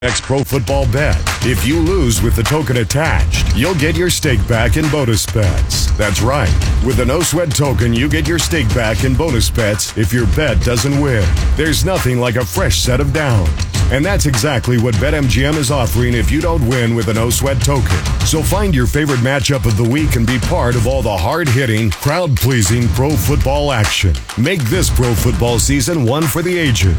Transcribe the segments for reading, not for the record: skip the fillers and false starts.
Pro Football Bet. If you lose with the token attached, you'll get your stake back in bonus bets. That's right. With the No Sweat token, you get your stake back in bonus bets if your bet doesn't win. There's nothing like a fresh set of downs. And that's exactly what BetMGM is offering if you don't win with a No Sweat token. So find your favorite matchup of the week and be part of all the hard-hitting, crowd-pleasing pro football action. Make this pro football season one for the ages.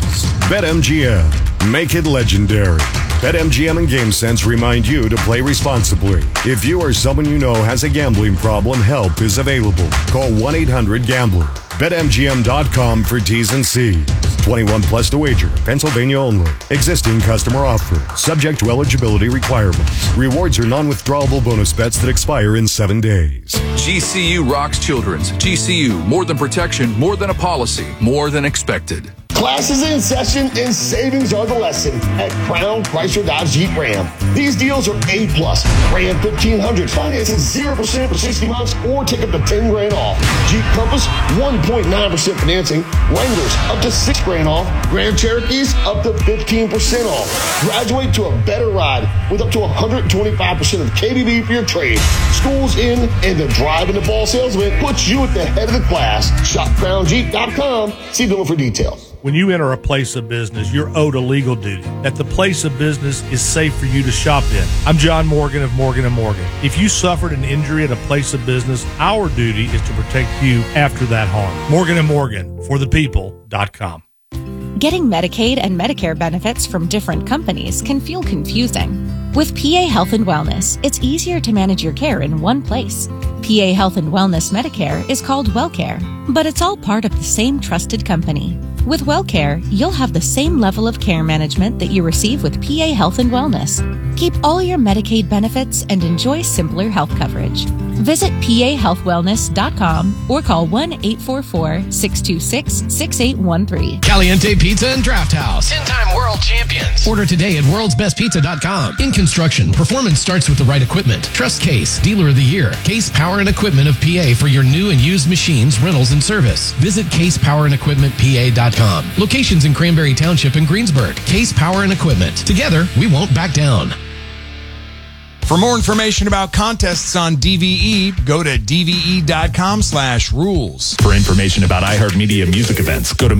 BetMGM. Make it legendary. BetMGM and GameSense remind you to play responsibly. If you or someone you know has a gambling problem, help is available. Call 1-800-GAMBLER. BetMGM.com for T's and C's. 21 plus to wager. Pennsylvania only. Existing customer offer. Subject to eligibility requirements. Rewards are non-withdrawable bonus bets that expire in 7 days. GCU rocks children's. GCU, more than protection, more than a policy, more than expected. Class is in session and savings are the lesson at Crown Chrysler Dodge Jeep Ram. These deals are A+. Ram 1500, financing 0% for 60 months or take up to 10 grand off. Jeep Compass, 1.9% financing. Wranglers, up to 6 grand off. Grand Cherokees, up to 15% off. Graduate to a better ride with up to 125% of KBB for your trade. School's in and the drive in the ball sales event puts you at the head of the class. Shop crownjeep.com. See dealer for details. When you enter a place of business, you're owed a legal duty, that the place of business is safe for you to shop in. I'm John Morgan of Morgan & Morgan. If you suffered an injury at a place of business, our duty is to protect you after that harm. Morgan & Morgan, forthepeople.com. Getting Medicaid and Medicare benefits from different companies can feel confusing. With PA Health and Wellness, it's easier to manage your care in one place. PA Health and Wellness Medicare is called WellCare, but it's all part of the same trusted company. With WellCare, you'll have the same level of care management that you receive with PA Health and Wellness. Keep all your Medicaid benefits and enjoy simpler health coverage. Visit PAHealthWellness.com or call 1-844-626-6813. Caliente Pizza and Draft House. 10-time world champions. Order today at worldsbestpizza.com. In construction, performance starts with the right equipment. Trust Case, Dealer of the Year. Case Power and Equipment of PA for your new and used machines, rentals, and service. Visit CasePowerandEquipmentPA.com. Locations in Cranberry Township and Greensburg. Case Power and Equipment. Together, we won't back down. For more information about contests on DVE, go to dve.com/rules. For information about iHeartMedia music events, go to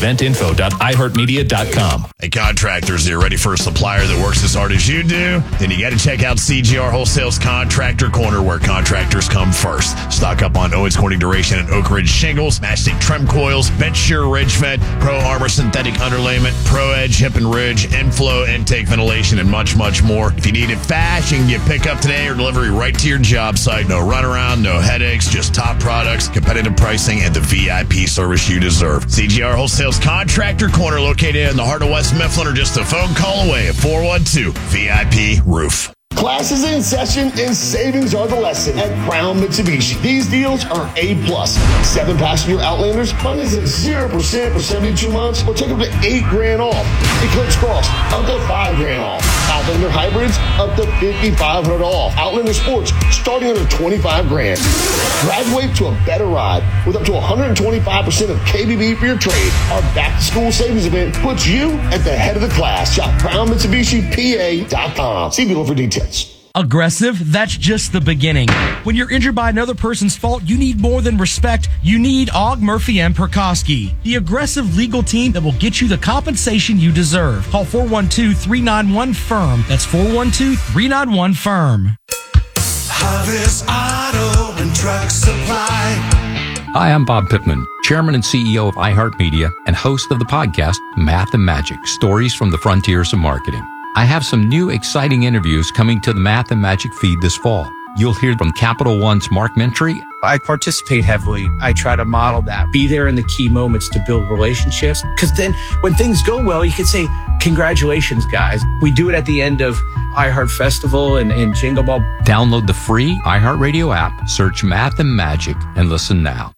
musiceventinfo.iheartmedia.com. Hey, contractors, you're ready for a supplier that works as hard as you do? Then you got to check out CGR Wholesale's Contractor Corner, where contractors come first. Stock up on Owens Corning Duration and Oak Ridge shingles, matchstick trim coils, bench shear ridge fed, Pro Armor synthetic underlayment, Pro Edge hip and ridge, Inflow intake ventilation, and much, much more. If you need it fast, you can get pick up today or delivery right to your job site. No runaround, no headaches, just top products, competitive pricing, and the VIP service you deserve. CGR Wholesale's Contractor Corner, located in the heart of West Mifflin, or just a phone call away at 412-VIP-ROOF. Class is in session and savings are the lesson at Crown Mitsubishi. These deals are A+. 7-passenger Outlanders, financing 0% for 72 months or take up to 8 grand off. Eclipse Cross, up to 5 grand off. Outlander Hybrids, up to $5,500 off. Outlander Sports, starting under 25 grand. Graduate to a better ride with up to 125% of KBB for your trade. Our back-to-school savings event puts you at the head of the class. Shop CrownMitsubishiPA.com. See below for details. Aggressive? That's just the beginning. When you're injured by another person's fault, you need more than respect. You need Og, Murphy, and Perkoski, the aggressive legal team that will get you the compensation you deserve. Call 412-391-FIRM. That's 412-391-FIRM. Harvest Auto and Truck Supply. Hi, I'm Bob Pittman, Chairman and CEO of iHeartMedia and host of the podcast Math and Magic, Stories from the Frontiers of Marketing. I have some new exciting interviews coming to the Math and Magic feed this fall. You'll hear from Capital One's Mark Mentry. I participate heavily. I try to model that. Be there in the key moments to build relationships. Because then when things go well, you can say, congratulations, guys. We do it at the end of iHeart Festival and Jingle Ball. Download the free iHeartRadio app, search Math and Magic, and listen now.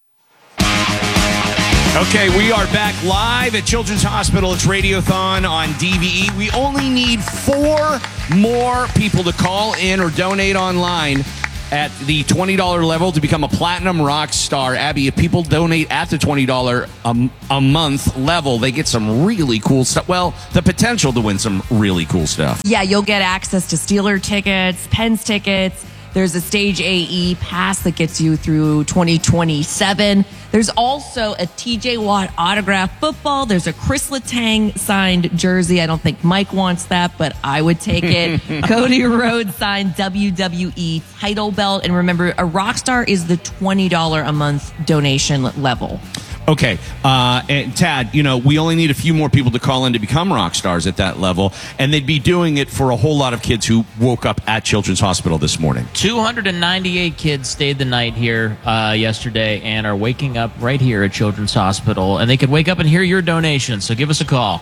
Okay, we are back live at Children's Hospital. It's Radiothon on DVE. We only need 4 more people to call in or donate online at the $20 level to become a platinum rock star. Abby, if people donate at the $20 a month level, they get some really cool stuff. Well, the potential to win some really cool stuff. Yeah, you'll get access to Steeler tickets, Pens tickets. There's a Stage AE pass that gets you through 2027. There's also a TJ Watt autographed football. There's a Chris Letang signed jersey. I don't think Mike wants that, but I would take it. Cody Rhodes signed WWE title belt. And remember, a Rockstar is the $20 a month donation level. Okay, and Tad, we only need a few more people to call in to become rock stars at that level, and they'd be doing it for a whole lot of kids who woke up at Children's Hospital this morning. 298 kids stayed the night here yesterday and are waking up right here at Children's Hospital, and they could wake up and hear your donation, so give us a call.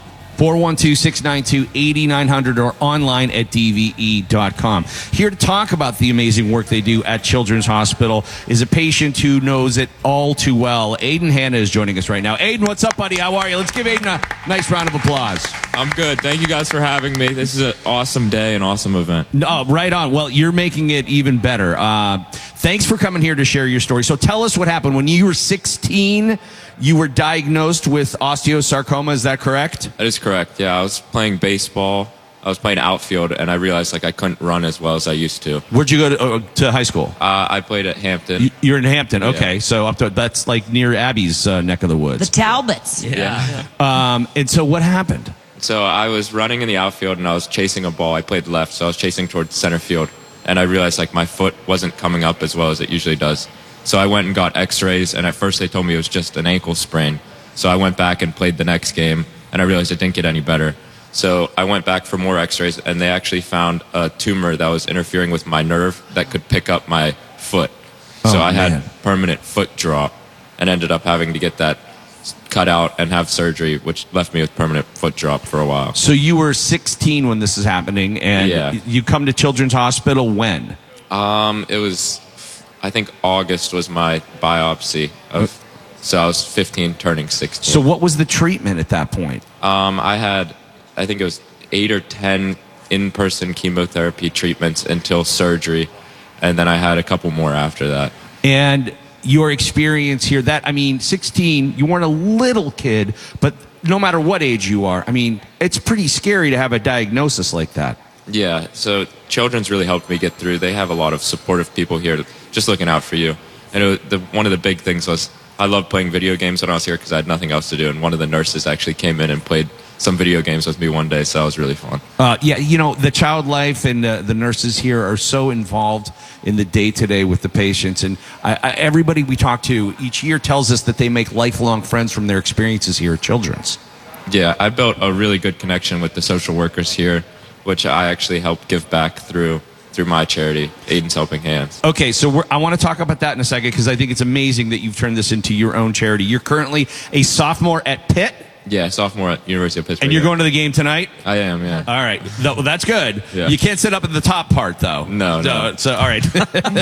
412-692-8900 or online at DVE.com. Here to talk about the amazing work they do at Children's Hospital is a patient who knows it all too well. Aiden Hanna is joining us right now. Aiden, what's up, buddy? How are you? Let's give Aiden a nice round of applause. I'm good. Thank you guys for having me. This is an awesome day, an awesome event. No, right on. Well, you're making it even better. Thanks for coming here to share your story. So tell us what happened. When you were 16, you were diagnosed with osteosarcoma. Is that correct? That is correct. Yeah, I was playing baseball. I was playing outfield, and I realized I couldn't run as well as I used to. Where'd you go to high school? I played at Hampton. You're in Hampton. Okay, Yeah. so that's like near Abby's neck of the woods. The Talbots. Yeah. And so what happened? So I was running in the outfield, and I was chasing a ball. I played left, so I was chasing towards center field, and I realized my foot wasn't coming up as well as it usually does. So I went and got x-rays, and at first they told me it was just an ankle sprain. So I went back and played the next game, and I realized it didn't get any better. So I went back for more x-rays, and they actually found a tumor that was interfering with my nerve that could pick up my foot. So I had permanent foot drop and ended up having to get that cut out and have surgery, which left me with permanent foot drop for a while. So you were 16 when this is happening, and you come to Children's Hospital when? It was, I think August was my biopsy. So I was 15 turning 16. So what was the treatment at that point? I had, I think it was 8 or 10 in-person chemotherapy treatments until surgery, and then I had a couple more after that. And your experience here, 16, you weren't a little kid, but no matter what age you are, it's pretty scary to have a diagnosis like that. Yeah, so Children's really helped me get through. They have a lot of supportive people here just looking out for you. And one of the big things was I loved playing video games when I was here because I had nothing else to do. And one of the nurses actually came in and played some video games with me one day, so that was really fun. The child life and the nurses here are so involved in the day-to-day with the patients. And everybody we talk to each year tells us that they make lifelong friends from their experiences here at Children's. Yeah, I built a really good connection with the social workers here, which I actually helped give back through my charity, Aiden's Helping Hands. Okay, so I want to talk about that in a second because I think it's amazing that you've turned this into your own charity. You're currently a sophomore at Pitt. Yeah, sophomore at University of Pittsburgh. And you're going to the game tonight? I am, yeah. All right. That's good. Yeah. You can't sit up at the top part, though. No. So, all right.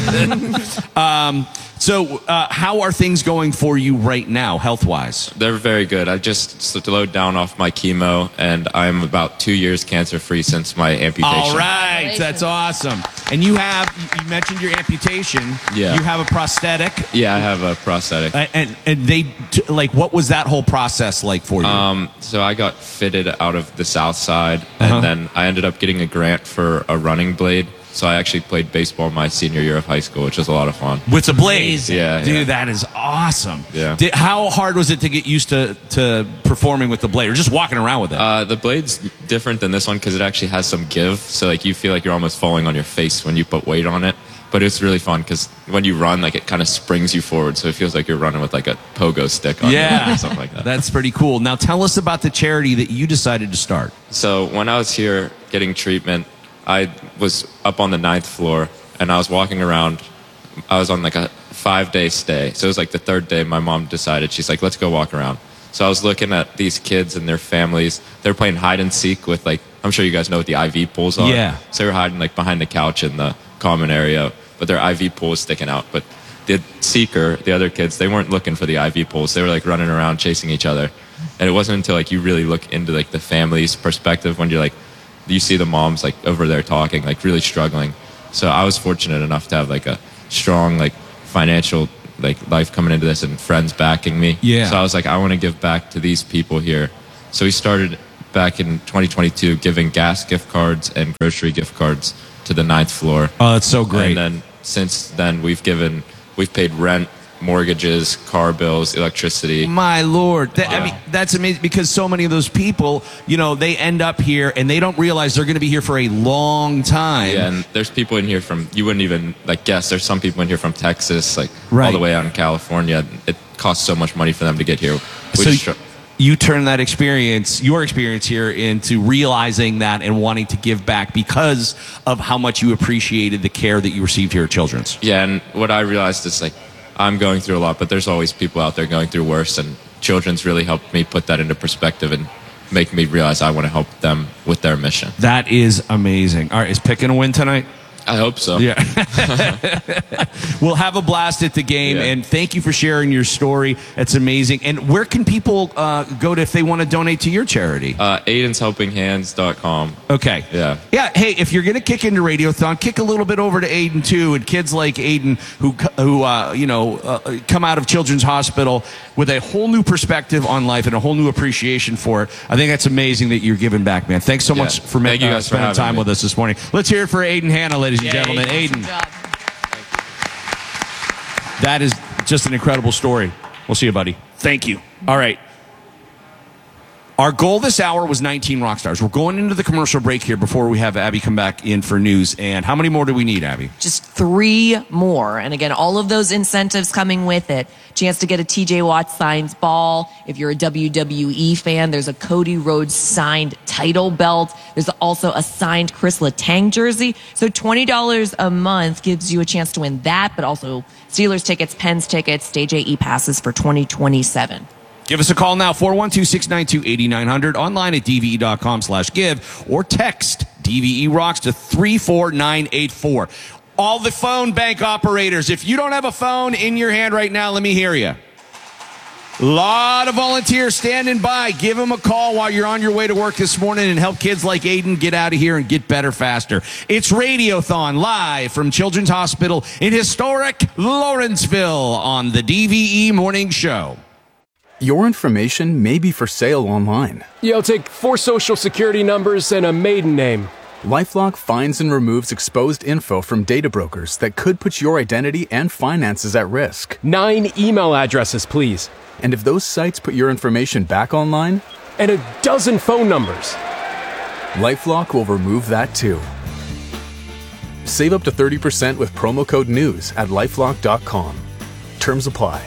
So how are things going for you right now, health-wise? They're very good. I just slowed down off my chemo, and I'm about 2 years cancer-free since my amputation. All right. That's awesome. And you mentioned your amputation. Yeah. You have a prosthetic. Yeah, I have a prosthetic. And they, what was that whole process like for you? So I got fitted out of the South Side, and then I ended up getting a grant for a running blade. So I actually played baseball my senior year of high school, which was a lot of fun. With a blade? Yeah. Dude, that is awesome. Yeah. How hard was it to get used to performing with the blade or just walking around with it? The blade's different than this one because it actually has some give. So you feel like you're almost falling on your face when you put weight on it. But it's really fun because when you run, it kind of springs you forward. So it feels like you're running with a pogo stick on it or something like that. That's pretty cool. Now tell us about the charity that you decided to start. So when I was here getting treatment, I was up on the 9th floor and I was walking around. I was on a 5-day stay. So it was the third day my mom decided, she's like, let's go walk around. So I was looking at these kids and their families. They're playing hide and seek with I'm sure you guys know what the IV pools are. Yeah. So they were hiding behind the couch in the common area, but their IV pool was sticking out. But the seeker, the other kids, they weren't looking for the IV pools. They were running around chasing each other. And it wasn't until you really look into the family's perspective when you're you see the moms over there talking, really struggling. So I was fortunate enough to have a strong, like, financial, like, life coming into this and friends backing me. Yeah. So I was like, I want to give back to these people here. So we started back in 2022 giving gas gift cards and grocery gift cards to the 9th floor. Oh, that's so great. And then since then we've paid rent, mortgages, car bills, electricity. My Lord. I mean, that's amazing because so many of those people, you know, they end up here and they don't realize they're going to be here for a long time. Yeah, and there's people in here from, you wouldn't even like guess, there's some people in here from Texas, like Right. all the way out in California. It costs so much money for them to get here. So you turn that experience, your experience here, into realizing that and wanting to give back because of how much you appreciated the care that you received here at Children's. Yeah, and what I realized is like, I'm going through a lot, but there's always people out there going through worse, and Children's really helped me put that into perspective and make me realize I want to help them with their mission. That is amazing. All right, is Pitt going to win tonight? I hope so. Yeah. We'll have a blast at the game, and thank you for sharing your story. It's amazing. And where can people go to if they want to donate to your charity? AidensHelpingHands.com. Okay. Yeah. Yeah. Hey, if you're going to kick into Radiothon, kick a little bit over to Aiden too, and kids like Aiden who come out of Children's Hospital with a whole new perspective on life and a whole new appreciation for it. I think that's amazing that you're giving back, man. Thanks so much for Thank you guys for spending having time me. with us this morning. Let's hear it for Aiden Hanna, ladies and gentlemen. Aiden. That is just an incredible story. We'll see you, buddy. Thank you. All right. Our goal this hour was 19 rock stars. We're going into the commercial break here before we have Abby come back in for news. And how many more do we need, Abby? Just 3 more. And again, all of those incentives coming with it. Chance to get a TJ Watt signed ball. If you're a WWE fan, there's a Cody Rhodes signed title belt. There's also a signed Chris Letang jersey. So $20 a month gives you a chance to win that, but also Steelers tickets, Pens tickets, Stage AE passes for 2027. Give us a call now, 412-692-8900, online at dve.com/give, or text DVE Rocks to 34984. All the phone bank operators, if you don't have a phone in your hand right now, let me hear you. A lot of volunteers standing by. Give them a call while you're on your way to work this morning and help kids like Aiden get out of here and get better faster. It's Radiothon live from Children's Hospital in historic Lawrenceville on the DVE Morning Show. Your information may be for sale online. Yeah, I'll take 4 social security numbers and a maiden name. LifeLock finds and removes exposed info from data brokers that could put your identity and finances at risk. 9 email addresses, please. And if those sites put your information back online? And a dozen phone numbers. LifeLock will remove that too. Save up to 30% with promo code NEWS at LifeLock.com. Terms apply.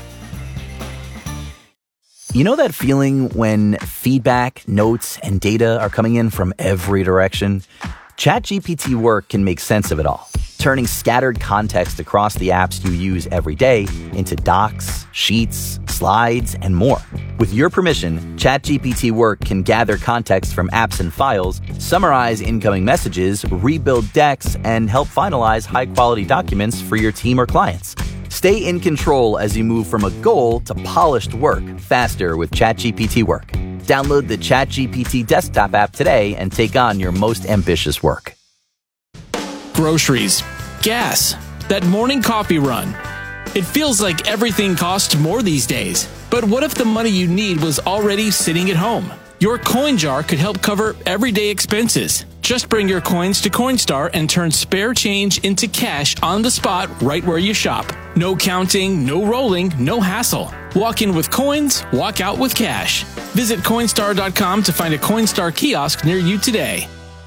You know that feeling when feedback, notes, and data are coming in from every direction? ChatGPT Work can make sense of it all, turning scattered context across the apps you use every day into docs, sheets, slides, and more. With your permission, ChatGPT Work can gather context from apps and files, summarize incoming messages, rebuild decks, and help finalize high-quality documents for your team or clients. Stay in control as you move from a goal to polished work faster with ChatGPT Work. Download the ChatGPT desktop app today and take on your most ambitious work. Groceries, gas, that morning coffee run. It feels like everything costs more these days. But what if the money you need was already sitting at home? Your coin jar could help cover everyday expenses. Just bring your coins to Coinstar and turn spare change into cash on the spot right where you shop. No counting, no rolling, no hassle. Walk in with coins, walk out with cash. Visit Coinstar.com to find a Coinstar kiosk near you today.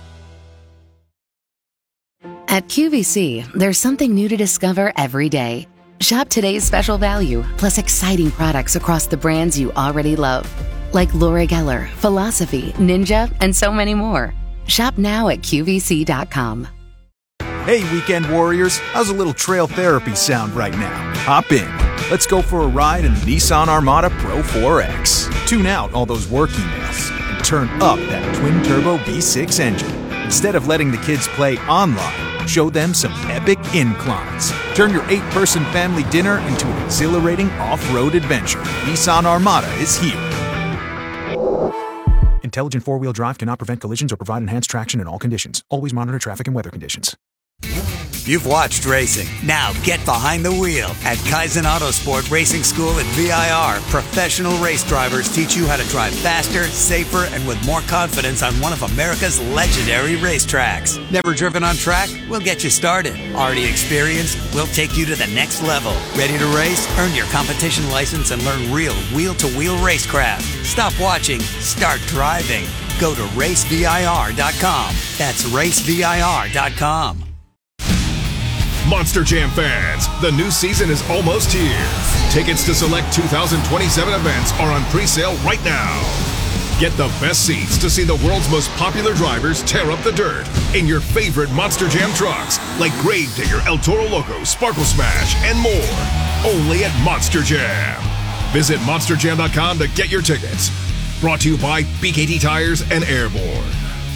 At QVC, there's something new to discover every day. Shop today's special value, plus exciting products across the brands you already love. Like Laura Geller, Philosophy, Ninja, and so many more. Shop now at QVC.com. Hey, weekend warriors, how's a little trail therapy sound right now? Hop in. Let's go for a ride in the Nissan Armada Pro 4X. Tune out all those work emails and turn up that twin-turbo V6 engine. Instead of letting the kids play online, show them some epic inclines. Turn your 8-person family dinner into an exhilarating off-road adventure. Nissan Armada is here. Intelligent four-wheel drive cannot prevent collisions or provide enhanced traction in all conditions. Always monitor traffic and weather conditions. You've watched racing. Now get behind the wheel. At Kaizen Autosport Racing School at VIR, professional race drivers teach you how to drive faster, safer, and with more confidence on one of America's legendary racetracks. Never driven on track? We'll get you started. Already experienced? We'll take you to the next level. Ready to race? Earn your competition license and learn real wheel-to-wheel racecraft. Stop watching. Start driving. Go to racevir.com. That's racevir.com. Monster Jam fans, the new season is almost here. Tickets to select 2027 events are on pre-sale right now. Get the best seats to see the world's most popular drivers tear up the dirt in your favorite Monster Jam trucks like Gravedigger, El Toro Loco, Sparkle Smash, and more. Only at Monster Jam. Visit monsterjam.com to get your tickets. Brought to you by BKT Tires and Airborne.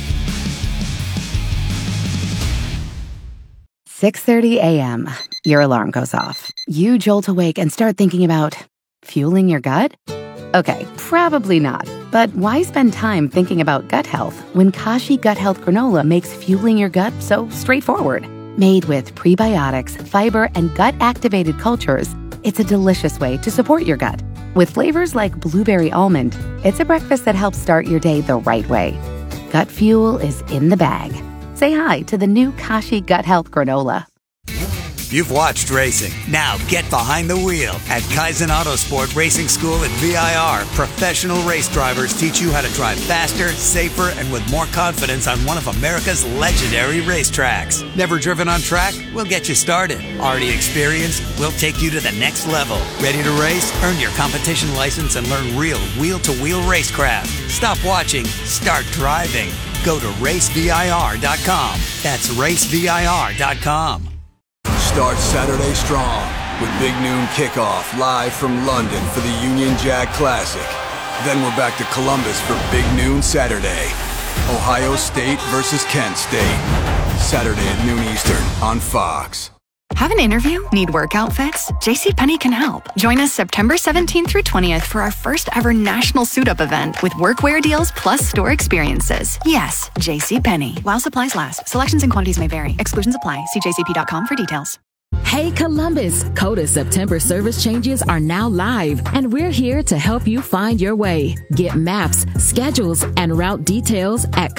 6:30 a.m. Your alarm goes off. You jolt awake and start thinking about fueling your gut? Okay, probably not. But why spend time thinking about gut health when Kashi Gut Health Granola makes fueling your gut so straightforward? Made with prebiotics, fiber, and gut-activated cultures, it's a delicious way to support your gut. With flavors like blueberry almond, it's a breakfast that helps start your day the right way. Gut fuel is in the bag. Say hi to the new Kashi Gut Health Granola. You've watched racing. Now get behind the wheel. At Kaizen Autosport Racing School at VIR, professional race drivers teach you how to drive faster, safer, and with more confidence on one of America's legendary racetracks. Never driven on track? We'll get you started. Already experienced? We'll take you to the next level. Ready to race? Earn your competition license and learn real wheel-to-wheel racecraft. Stop watching. Start driving. Go to racevir.com. That's racevir.com. Start Saturday strong with Big Noon Kickoff live from London for the Union Jack Classic. Then we're back to Columbus for Big Noon Saturday. Ohio State versus Kent State. Saturday at noon Eastern on Fox. Have an interview? Need work outfits? JCPenney can help. Join us September 17th through 20th for our first ever national suit-up event with workwear deals plus store experiences. Yes, JCPenney. While supplies last. Selections and quantities may vary. Exclusions apply. See jcp.com for details. Hey Columbus, Coda September service changes are now live, and we're here to help you find your way. Get maps, schedules, and route details at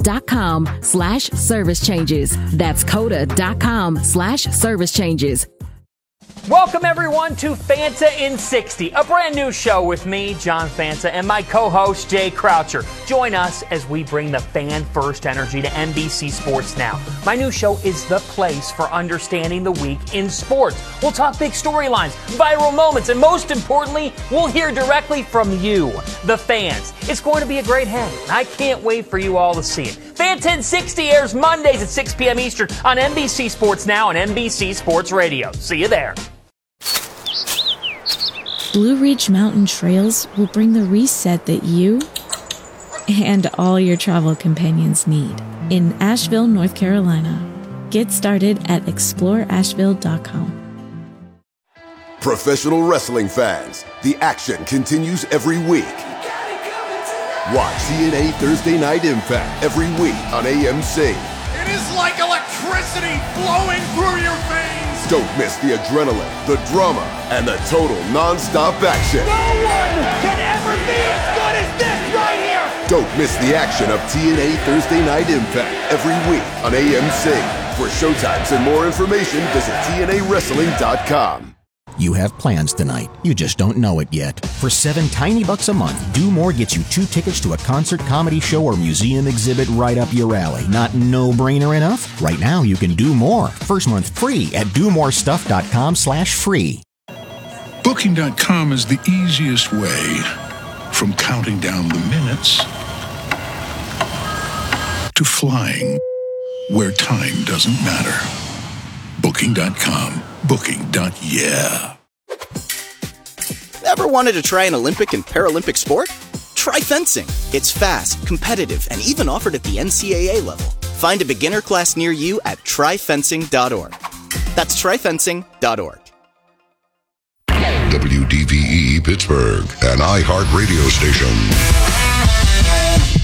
coda.com/service changes. That's coda.com/service changes. Welcome everyone to Fanta in 60, a brand new show with me, John Fanta, and my co-host, Jay Croucher. Join us as we bring the fan-first energy to NBC Sports Now. My new show is the place for understanding the week in sports. We'll talk big storylines, viral moments, and most importantly, we'll hear directly from you, the fans. It's going to be a great hang, and I can't wait for you all to see it. Fanta in 60 airs Mondays at 6 p.m. Eastern on NBC Sports Now and NBC Sports Radio. See you there. Blue Ridge Mountain Trails will bring the reset that you and all your travel companions need in Asheville, North Carolina. Get started at exploreasheville.com. Professional wrestling fans, the action continues every week. Watch TNA Thursday Night Impact every week on AMC. It is like electricity flowing through your veins. Don't miss the adrenaline, the drama, and the total non-stop action. No one can ever be as good as this right here. Don't miss the action of TNA Thursday Night Impact every week on AMC. For showtimes and more information, visit TNAWrestling.com. You have plans tonight. You just don't know it yet. For $7 tiny bucks a month, Do More gets you 2 tickets to a concert, comedy show, or museum exhibit right up your alley. Not no-brainer enough? Right now, you can do more. First month free at domorestuff.com/free. Booking.com is the easiest way from counting down the minutes to flying where time doesn't matter. Booking.com. Booking.yeah. Ever wanted to try an Olympic and Paralympic sport? Try fencing. It's fast, competitive, and even offered at the NCAA level. Find a beginner class near you at tryfencing.org. That's tryfencing.org. WDVE Pittsburgh, an iHeart radio station.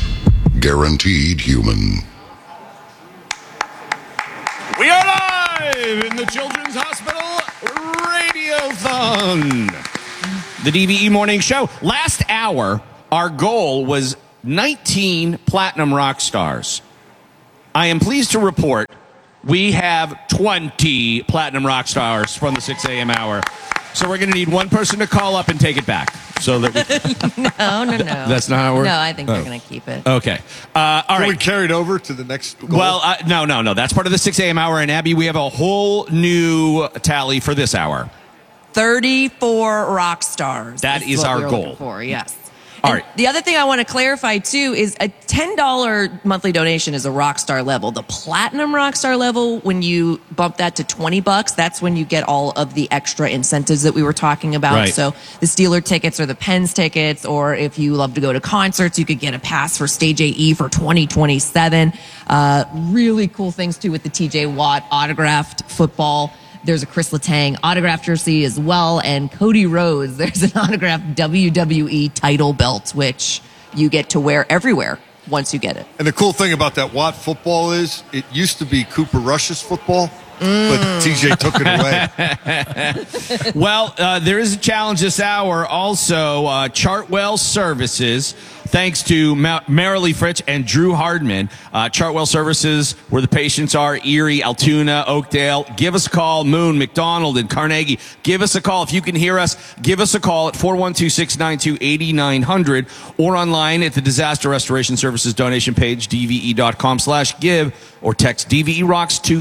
Guaranteed human. We are live Live in the Children's Hospital Radiothon. The DVE Morning Show. Last hour, our goal was 19 Platinum Rock Stars. I am pleased to report we have 20 Platinum Rock Stars from the 6 a.m. hour. So we're going to need one person to call up and take it back. So that No. That's not how it works? No, I think we're going to keep it. Okay. All right. Can we carry it over to the next goal? Well, no. That's part of the 6 a.m. hour. And Abby, we have a whole new tally for this hour. 34 rock stars. That is what our we're goal. looking for, yes. All And right. the other thing I want to clarify, too, is a $10 monthly donation is a rock star level. The platinum rock star level, when you bump that to $20, that's when you get all of the extra incentives that we were talking about. Right. So the Steeler tickets or the Pens tickets, or if you love to go to concerts, you could get a pass for Stage AE for 2027. Really cool things, too, with the TJ Watt autographed football. There's a Chris Letang autographed jersey as well. And Cody Rhodes, there's an autographed WWE title belt, which you get to wear everywhere once you get it. And the cool thing about that Watt football is it used to be Cooper Rush's football, but TJ took it away. Well, there is a challenge this hour. Also, Chartwell Services, thanks to Marilee Fritz and Drew Hardman. Chartwell Services, where the patients are, Erie, Altoona, Oakdale. Give us a call. Moon, McDonald, and Carnegie. Give us a call. If you can hear us, give us a call at 412-692-8900 or online at the Disaster Restoration Services donation page, dve.com/give, or text DVE Rocks to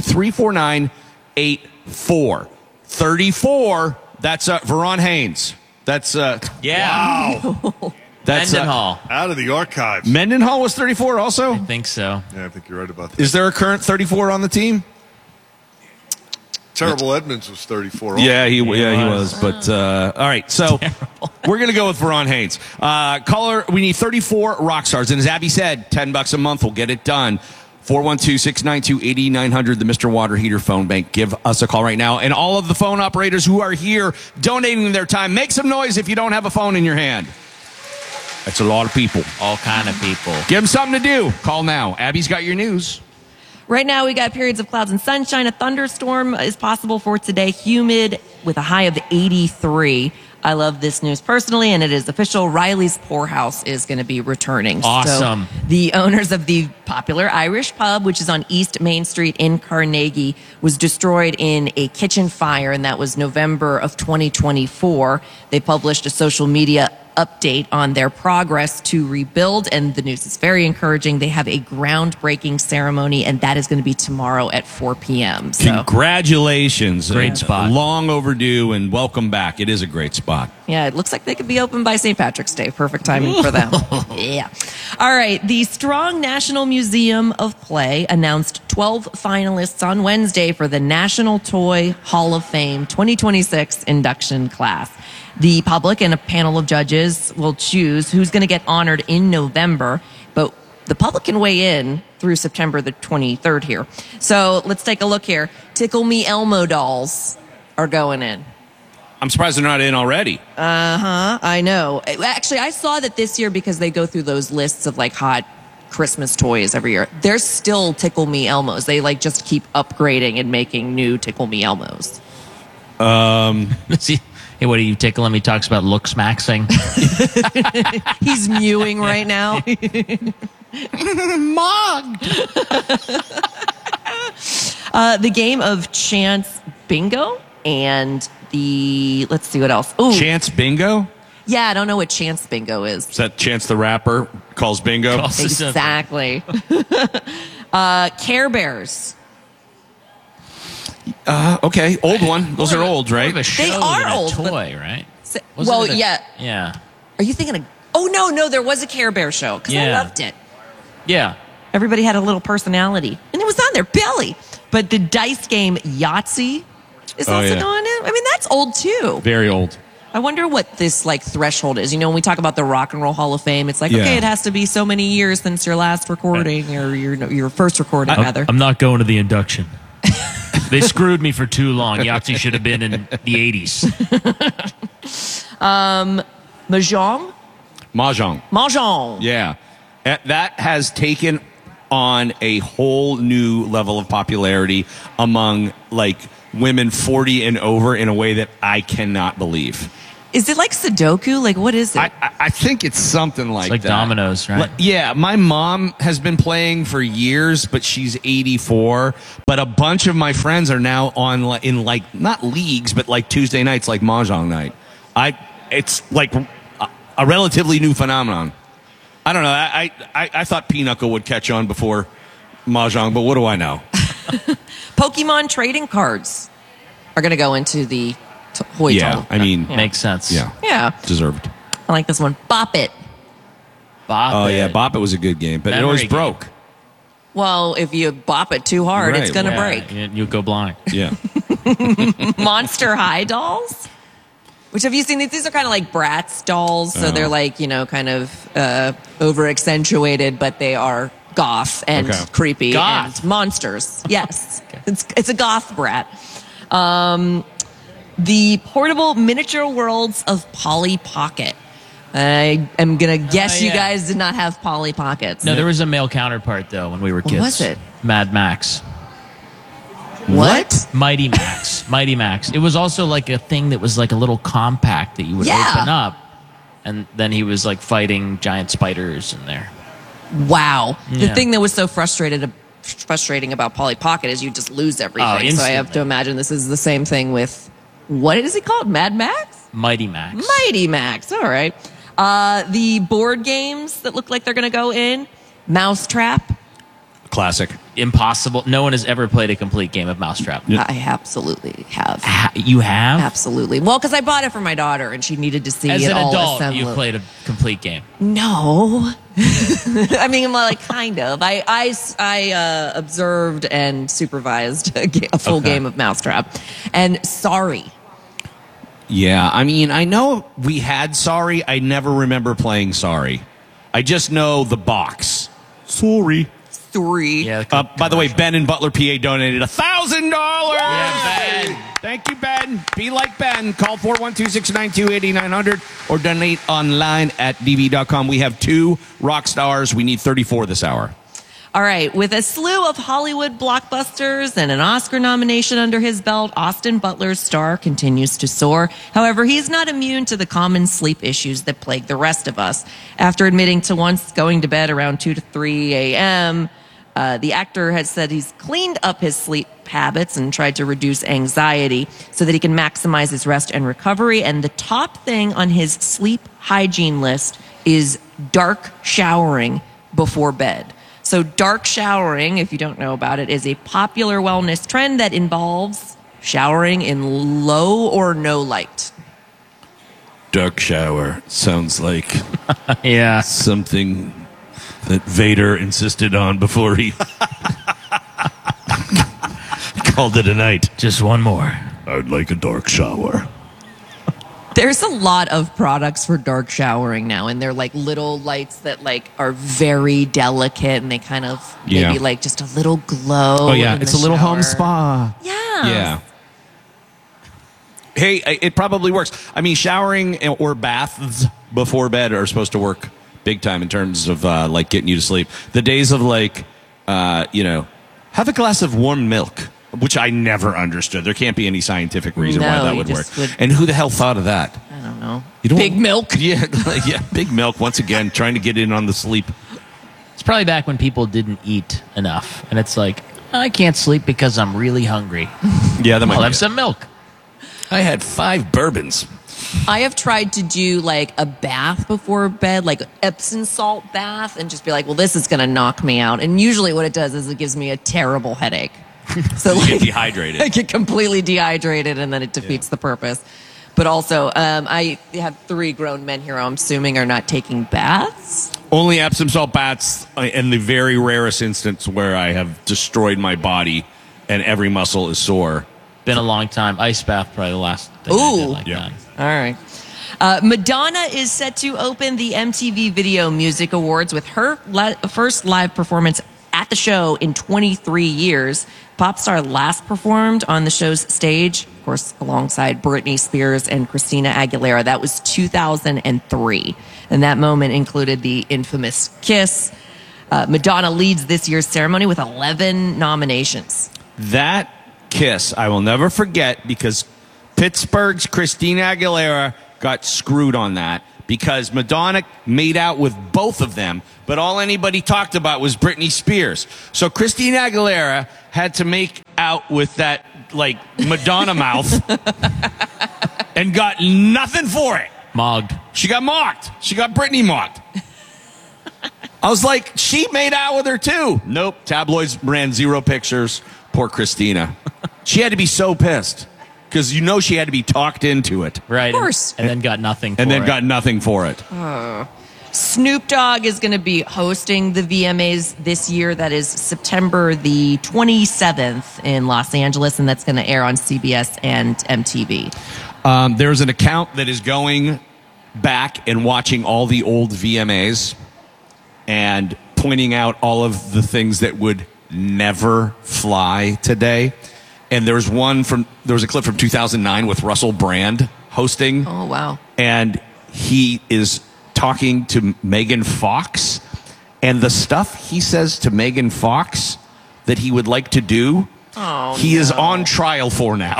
34984. 34. That's Veron Haynes. That's Wow. That's Mendenhall. Out of the archives. Mendenhall was 34 also? I think so. Yeah, I think you're right about that. Is there a current 34 on the team? Terrible Edmonds was 34. Yeah, he was. But all right, so we're gonna go with Veron Haynes. Caller, we need 34 rock stars, and as Abby said, $10 a month will get it done. 412-692-8900, the Mr. Water Heater phone bank. Give us a call right now. And all of the phone operators who are here donating their time, make some noise if you don't have a phone in your hand. That's a lot of people. All kind of people. Give them something to do. Call now. Abby's got your news. Right now, we got periods of clouds and sunshine. A thunderstorm is possible for today. Humid with a high of 83. I love this news personally, and it is official. Riley's Poorhouse is going to be returning. Awesome. So the owners of the popular Irish pub, which is on East Main Street in Carnegie, was destroyed in a kitchen fire, and that was November of 2024. They published a social media update on their progress to rebuild, and the news is very encouraging. They have a groundbreaking ceremony, and that is going to be tomorrow at 4 p.m. So, Congratulations. Great spot. Long overdue, and welcome back. It is a great spot. yeah, it looks like they could be open by St. Patrick's Day. Perfect timing for them. Yeah. All right. The Strong National Museum of Play announced 12 finalists on Wednesday for the National Toy Hall of Fame 2026 induction class. The public and a panel of judges will choose who's going to get honored in November, but the public can weigh in through September the 23rd here. So let's take a look here. Tickle Me Elmo dolls are going in. I'm surprised they're not in already. I know. Actually, I saw that this year because they go through those lists of like hot Christmas toys every year. There's still Tickle Me Elmos. They like just keep upgrading and making new Tickle Me Elmos. See, hey, what are you tickling? He talks about looks maxing. He's mewing right now. Mogged. The game of Chance Bingo and the, let's see what else. Ooh, Chance Bingo? yeah, I don't know what Chance Bingo is. Is that Chance the Rapper calls bingo? Exactly. Care Bears. Okay, old one. Those are old, right? They are old. Toy, but- right? Well, Wasn't it a- yeah. Yeah. Are you thinking of, oh, no, there was a Care Bear show because I Yeah. loved it. Yeah. Everybody had a little personality, and it was on there, Billy. But the dice game Yahtzee is also yeah. going in. I mean, that's old too. Very old. I wonder what this like threshold is. You know, when we talk about the Rock and Roll Hall of Fame, it's like, Yeah. okay, it has to be so many years since your last recording or your first recording, rather. I'm not going to the induction. They screwed me for too long. Yahtzee should have been in the 80s. Mahjong? Mahjong. Mahjong. Yeah. That has taken on a whole new level of popularity among like women 40 and over in a way that I cannot believe. Is it like Sudoku? Like, what is it? I think it's something like It's like that. dominoes, right? Yeah, my mom has been playing for years, but she's 84. But a bunch of my friends are now in like not leagues, but like Tuesday nights, like Mahjong night. It's like a relatively new phenomenon. I don't know. I thought Pinochle would catch on before Mahjong, but what do I know? Pokemon trading cards are going to go into the Hoy Yeah, I mean, makes sense. Yeah. Deserved. I like this one. Bop It. Oh yeah, Bop It was a good game, but it always broke. Well, if you bop it too hard, Right, it's going to well, break. You go blind. Yeah. Monster High dolls. Which have you seen? These are kind of like Bratz dolls. So they're like, kind of over accentuated, but they are goth and creepy Goth. and monsters. Yes. It's a goth brat. The portable miniature worlds of Polly Pocket. I am going to guess you guys did not have Polly Pockets. No, there was a male counterpart, though, when we were kids. What was it? Mad Max. What? Mighty Max. Mighty Max. It was also like a thing that was like a little compact that you would open up, and then he was like fighting giant spiders in there. Wow. The Yeah. thing that was so frustrating about Polly Pocket is you just lose everything. So I have to imagine this is the same thing with, what is he called? Mad Max? Mighty Max. Mighty Max. All right. The board games that look like they're going to go in. Mousetrap. Classic. Impossible. No one has ever played a complete game of Mousetrap. I absolutely have. You have? Absolutely. Well, because I bought it for my daughter and she needed to see As it an all adult, assembled. you played a complete game. No. I mean, like, kind of. I observed and supervised a full game of Mousetrap. And Sorry. Yeah, I mean, I know we had Sorry. I never remember playing Sorry. I just know the box. Sorry. 3. Yeah. By the way, Ben in Butler, PA donated $1,000. Yeah, Ben. Thank you, Ben. Be like Ben. Call 412-692-8900 or donate online at dv.com. We have 2 rock stars. We need 34 this hour. All right. With a slew of Hollywood blockbusters and an Oscar nomination under his belt, Austin Butler's star continues to soar. However, he's not immune to the common sleep issues that plague the rest of us. After admitting to once going to bed around 2 to 3 a.m., the actor has said he's cleaned up his sleep habits and tried to reduce anxiety so that he can maximize his rest and recovery. And the top thing on his sleep hygiene list is dark showering before bed. So dark showering, if you don't know about it, is a popular wellness trend that involves showering in low or no light. Dark shower sounds like Yeah. something that Vader insisted on before he called it a night. Just one more. I'd like a dark shower. There's a lot of products for dark showering now, and they're like little lights that like are very delicate, and they kind of maybe like just a little glow. Oh yeah, in it's the a little home shower. spa. Yeah. Yeah. Hey, it probably works. I mean, showering or baths before bed are supposed to work big time in terms of like getting you to sleep. The days of like, have a glass of warm milk, which I never understood. There can't be any scientific reason why that would work. And who the hell thought of that? I don't know. Big milk. Yeah, yeah, big milk. Once again, trying to get in on the sleep. It's probably back when people didn't eat enough. And it's like, I can't sleep because I'm really hungry. Yeah, that might I'll be have it. some milk. I had 5 bourbons. I have tried to do like a bath before bed, like Epsom salt bath, and just be like, well, this is going to knock me out. And usually what it does is it gives me a terrible headache. So You like, get dehydrated. I get completely dehydrated, and then it defeats the purpose. But also, I have 3 grown men here, I'm assuming, are not taking baths. Only Epsom salt baths in the very rarest instance where I have destroyed my body and every muscle is sore. Been a long time. Ice bath, probably the last thing I did like that. All right. Madonna is set to open the MTV Video Music Awards with her first live performance at the show in 23 years. Pop star last performed on the show's stage, of course, alongside Britney Spears and Christina Aguilera. That was 2003. And that moment included the infamous kiss. Madonna leads this year's ceremony with 11 nominations. That kiss, I will never forget, because Pittsburgh's Christina Aguilera got screwed on that because Madonna made out with both of them, but all anybody talked about was Britney Spears. So Christina Aguilera had to make out with that, like, Madonna mouth and got nothing for it. Mogged. She got mocked. She got Britney mocked. I was like, she made out with her too. Nope. Tabloids ran 0 pictures. Poor Christina. She had to be so pissed because she had to be talked into it. Right. Of course. And then got nothing for it. And then got nothing for it. Snoop Dogg is going to be hosting the VMAs this year. That is September the 27th in Los Angeles, and that's going to air on CBS and MTV. There's an account that is going back and watching all the old VMAs and pointing out all of the things that would never fly today. And there was a clip from 2009 with Russell Brand hosting. Oh, wow. And he is talking to Megan Fox, and the stuff he says to Megan Fox that he would like to do, he is on trial for now.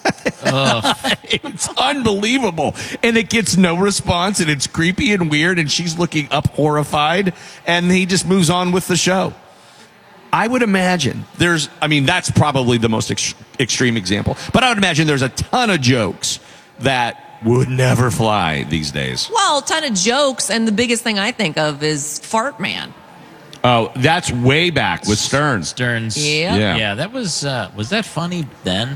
It's unbelievable. And it gets no response, and it's creepy and weird, and she's looking up horrified, and he just moves on with the show. I would imagine that's probably the most extreme example, but I would imagine there's a ton of jokes that would never fly these days. Well, a ton of jokes, and the biggest thing I think of is Fart Man. Oh, that's way back with Stearns. Yeah. That was that funny then?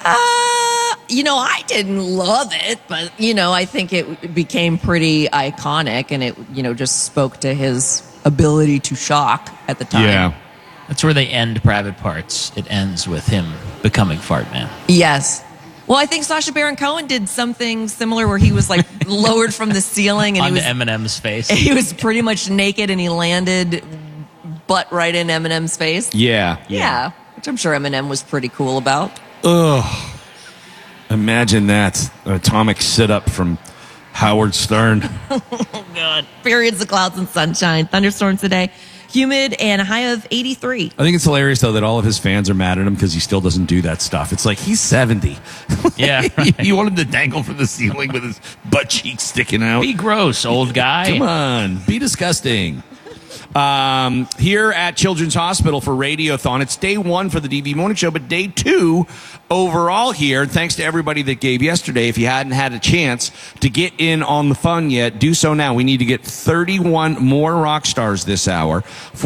I didn't love it, but, I think it became pretty iconic, and it, just spoke to his ability to shock at the time. Yeah. That's where they end Private Parts. It ends with him becoming Fart Man. Yes. Well, I think Sacha Baron Cohen did something similar where he was like lowered from the ceiling and onto Eminem's face. He was pretty much naked and he landed butt right in Eminem's face. Yeah. Which I'm sure Eminem was pretty cool about. Ugh. Imagine that. An atomic sit-up from Howard Stern. Oh, God. Periods of clouds and sunshine. Thunderstorms today. Humid and a high of 83. I think it's hilarious, though, that all of his fans are mad at him because he still doesn't do that stuff. It's like, he's 70. Yeah. Right. You want him to dangle from the ceiling with his butt cheeks sticking out? Be gross, old guy. Come on. Be disgusting. Here at Children's Hospital for Radiothon. It's day 1 for the DV Morning Show, but day 2 overall here. Thanks to everybody that gave yesterday. If you hadn't had a chance to get in on the fun yet, do so now. We need to get 31 more rock stars this hour.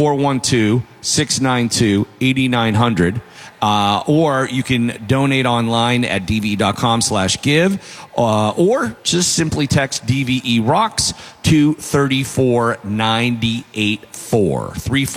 412-692-8900. Or you can donate online at dve.com/give, or just simply text DVE Rocks to 34984.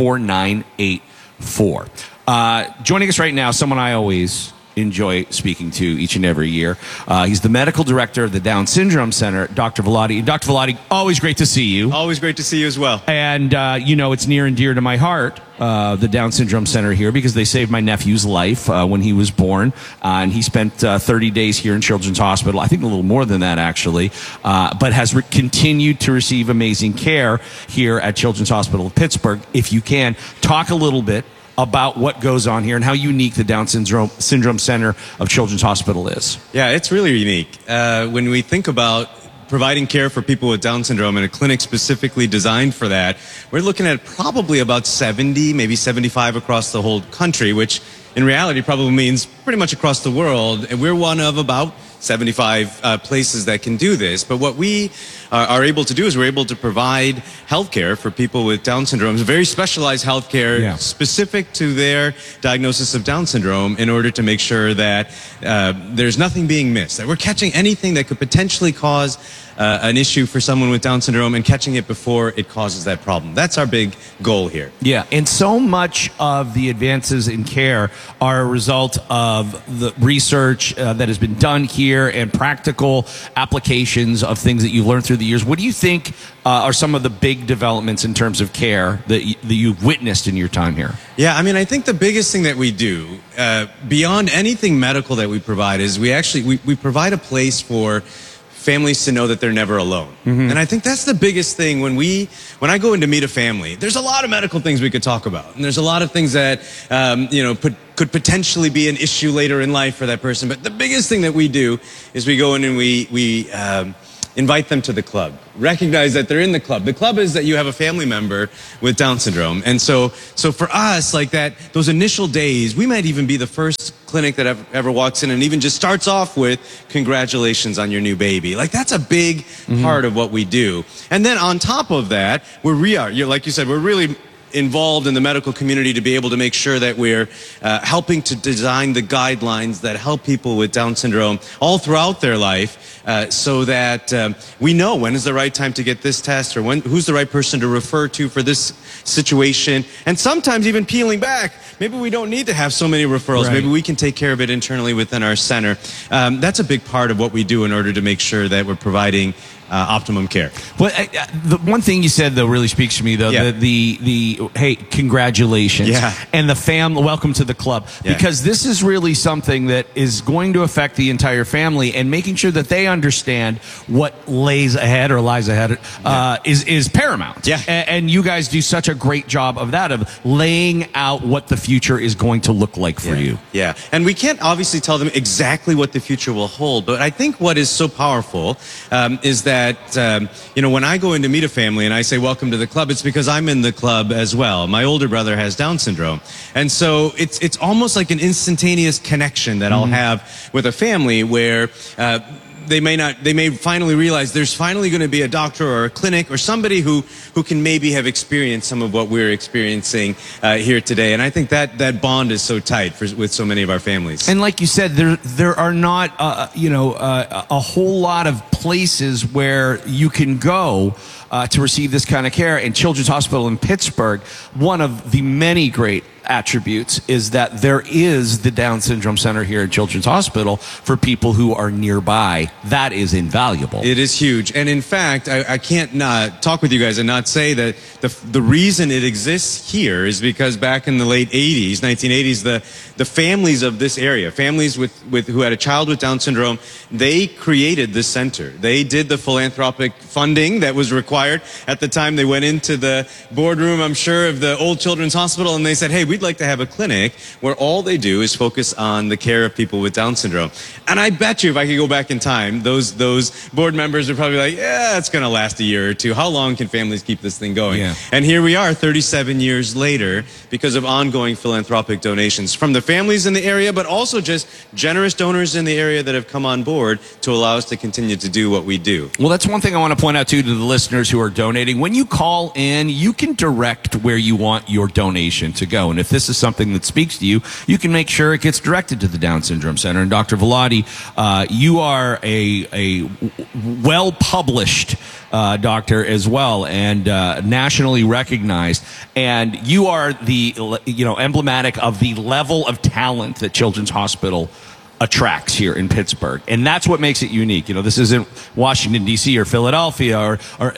34984. Joining us right now, someone I always enjoy speaking to each and every year. He's the medical director of the Down Syndrome Center, Dr. Velady. Dr. Velady, always great to see you. Always great to see you as well. And, it's near and dear to my heart, the Down Syndrome Center here, because they saved my nephew's life when he was born. And he spent 30 days here in Children's Hospital. I think a little more than that, actually. But has continued to receive amazing care here at Children's Hospital of Pittsburgh. If you can, talk a little bit about what goes on here and how unique the Down Syndrome Center of Children's Hospital is. Yeah, it's really unique. When we think about providing care for people with Down syndrome in a clinic specifically designed for that, we're looking at probably about 70, maybe 75 across the whole country, which in reality probably means pretty much across the world. And we're one of about 75 places that can do this. But what we are able to do is we're able to provide healthcare for people with Down syndrome, very specialized healthcare specific to their diagnosis of Down syndrome, in order to make sure that there's nothing being missed, that we're catching anything that could potentially cause an issue for someone with Down syndrome and catching it before it causes that problem. That's our big goal here. Yeah, and so much of the advances in care are a result of the research that has been done here and practical applications of things that you've learned through the years. What do you think are some of the big developments in terms of care that you've witnessed in your time here? Yeah, I mean, I think the biggest thing that we do, beyond anything medical that we provide, is we provide a place for families to know that they're never alone. And I think that's the biggest thing when I go in to meet a family. There's a lot of medical things we could talk about, and there's a lot of things that could potentially be an issue later in life for that person. But the biggest thing that we do is we go in and we invite them to the club. Recognize that they're in the club. The club is that you have a family member with Down syndrome. And so for us, like that, those initial days, we might even be the first clinic that ever walks in and even just starts off with congratulations on your new baby. Like that's a big part of what we do. And then on top of that, like you said, we're really involved in the medical community to be able to make sure that we're helping to design the guidelines that help people with Down syndrome all throughout their life, so that we know when is the right time to get this test, or who's the right person to refer to for this situation. And sometimes even peeling back, maybe we don't need to have so many referrals. Right. Maybe we can take care of it internally within our center. That's a big part of what we do in order to make sure that we're providing optimum care. Well, the one thing you said though really speaks to me though. Yeah. The hey, congratulations. Yeah. And the family, welcome to the club. Yeah. Because this is really something that is going to affect the entire family, and making sure that they understand what lies ahead is paramount. Yeah. And you guys do such a great job of that, of laying out what the future is going to look like for you. Yeah. And we can't obviously tell them exactly what the future will hold, but I think what is so powerful is that when I go in to meet a family and I say, welcome to the club, it's because I'm in the club as well. My older brother has Down syndrome. And so it's almost like an instantaneous connection that I'll have with a family where they may finally realize there's finally going to be a doctor or a clinic or somebody who can maybe have experienced some of what we're experiencing here today. And I think that bond is so tight with so many of our families. And like you said, there are not a whole lot of places where you can go to receive this kind of care. And Children's Hospital in Pittsburgh, one of the many great attributes is that there is the Down Syndrome Center here at Children's Hospital for people who are nearby. That is invaluable. It is huge. And in fact, I can't not talk with you guys and not say that the reason it exists here is because back in the late 80s, 1980s, the families of this area, families who had a child with Down syndrome, they created this center. They did the philanthropic funding that was required. At the time, they went into the boardroom, I'm sure, of the old Children's Hospital, and they said, hey, we'd like to have a clinic where all they do is focus on the care of people with Down syndrome. And I bet you if I could go back in time, those board members would probably be like, yeah, it's going to last a year or two. How long can families keep this thing going? Yeah. And here we are 37 years later because of ongoing philanthropic donations from the families in the area, but also just generous donors in the area that have come on board to allow us to continue to do what we do. Well, that's one thing I want to point out too to the listeners who are donating. When you call in, you can direct where you want your donation to go. And if this is something that speaks to you, you can make sure it gets directed to the Down Syndrome Center. And Dr. Velady, you are a well-published doctor as well, and nationally recognized. And you are the emblematic of the level of talent that Children's Hospital attracts here in Pittsburgh. And that's what makes it unique. This isn't Washington, D.C. or Philadelphia or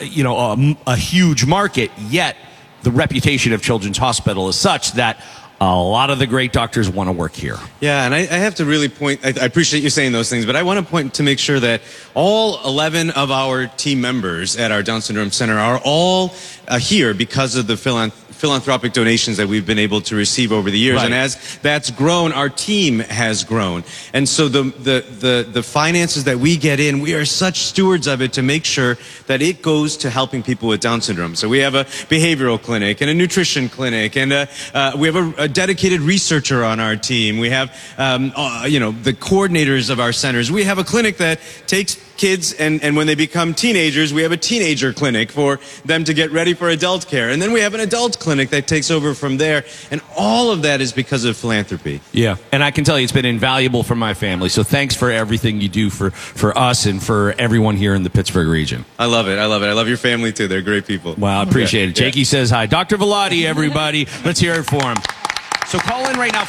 a huge market, yet the reputation of Children's Hospital is such that a lot of the great doctors want to work here. Yeah, and I have to really point, I appreciate you saying those things, but I want to point to make sure that all 11 of our team members at our Down Syndrome Center are all here because of the philanthropic donations that we've been able to receive over the years. Right. And as that's grown, our team has grown. And so the finances that we get in, we are such stewards of it to make sure that it goes to helping people with Down syndrome. So we have a behavioral clinic and a nutrition clinic, and we have a dedicated researcher on our team. We have, the coordinators of our centers. We have a clinic that takes kids, and when they become teenagers, we have a teenager clinic for them to get ready for adult care. And then we have an adult clinic that takes over from there. And all of that is because of philanthropy. Yeah. And I can tell you it's been invaluable for my family. So thanks for everything you do for us and for everyone here in the Pittsburgh region. I love it. I love it. I love your family too. They're great people. Wow. I appreciate it. Jakey says hi. Dr. Velady, everybody. Let's hear it for him. So call in right now,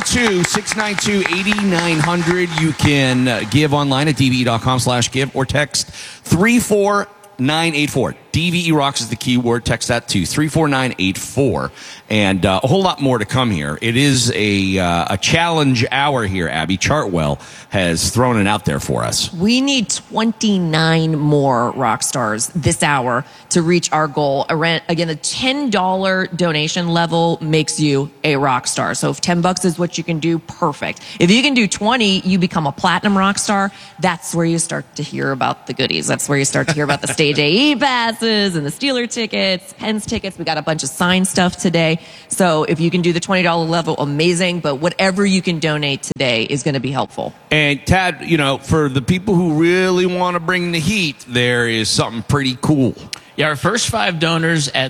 412-692-8900. You can give online at dve.com/give or text 34984. DVE Rocks is the keyword. Text that to 34984. And a whole lot more to come here. It is a challenge hour here, Abby. Chartwell has thrown it out there for us. We need 29 more rock stars this hour to reach our goal. Again, a $10 donation level makes you a rock star. So if $10 is what you can do, perfect. If you can do 20, you become a platinum rock star. That's where you start to hear about the goodies. That's where you start to hear about the Stage AE passes and the Steeler tickets, Pens tickets. We got a bunch of signed stuff today. So if you can do the $20 level, amazing. But whatever you can donate today is going to be helpful. And Tad, for the people who really want to bring the heat, there is something pretty cool. Yeah, our first 5 donors at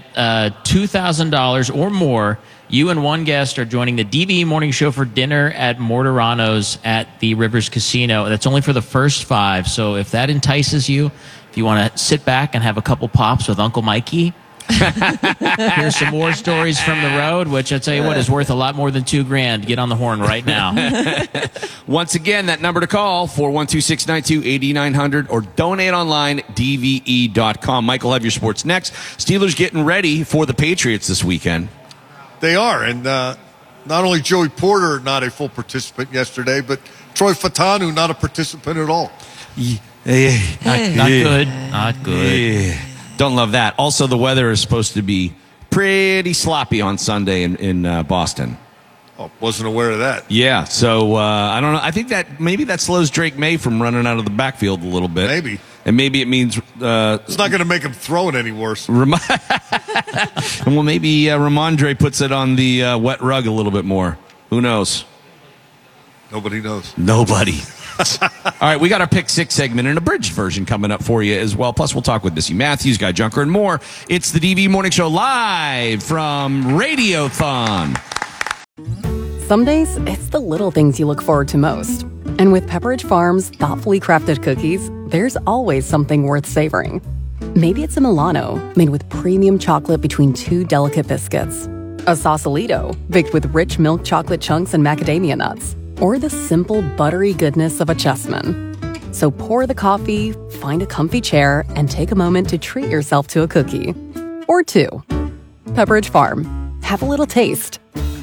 $2,000 or more, you and one guest are joining the DVE Morning Show for dinner at Mortaranos at the Rivers Casino. That's only for the first 5. So if that entices you, if you want to sit back and have a couple pops with Uncle Mikey, here's some more stories from the road, which I tell you what is worth a lot more than $2,000. Get on the horn right now. Once again, that number to call, 412-692-8900, or donate online, dve.com. Mike will have your sports next. Steelers getting ready for the Patriots this weekend. They are, and not only Joey Porter not a full participant yesterday, but Troy Fatanu not a participant at all. Not good. Not good. Yeah. Don't love that. Also, the weather is supposed to be pretty sloppy on Sunday in Boston. Oh, wasn't aware of that. Yeah, so I don't know. I think that maybe that slows Drake May from running out of the backfield a little bit. Maybe. And maybe it means... it's not going to make him throw it any worse. Well, maybe Ramondre puts it on the wet rug a little bit more. Who knows? Nobody knows. Nobody. All right, we got our Pick 6 segment and a bridged version coming up for you as well. Plus, we'll talk with Missy Matthews, Guy Junker, and more. It's the DVE Morning Show live from Radiothon. Some days, it's the little things you look forward to most. And with Pepperidge Farm's thoughtfully crafted cookies, there's always something worth savoring. Maybe it's a Milano, made with premium chocolate between 2 delicate biscuits. A Sausalito, baked with rich milk chocolate chunks and macadamia nuts. Or the simple, buttery goodness of a Chessman. So pour the coffee, find a comfy chair, and take a moment to treat yourself to a cookie. Or 2. Pepperidge Farm. Have a little taste.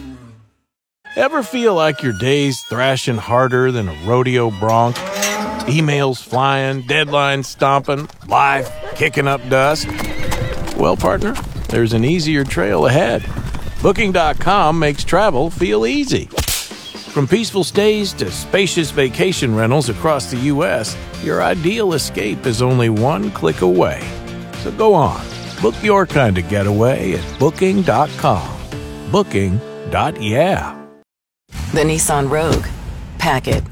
Ever feel like your day's thrashing harder than a rodeo bronc? Emails flying, deadlines stomping, life kicking up dust? Well, partner, there's an easier trail ahead. Booking.com makes travel feel easy. From peaceful stays to spacious vacation rentals across the U.S., your ideal escape is only one click away. So go on, book your kind of getaway at Booking.com. Booking.yeah. The Nissan Rogue. Pack it.